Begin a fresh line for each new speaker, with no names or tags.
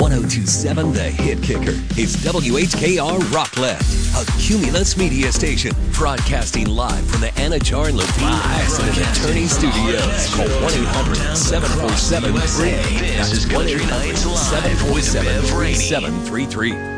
1027 The Hit Kicker is WHKR Rockland, a Cumulus media station, broadcasting live from the Anajar Levine Accident Attorney Studios. Call 1-800-747-FREE.
This is Country Nights Live with Bev Rainey.
1-800-747-3733.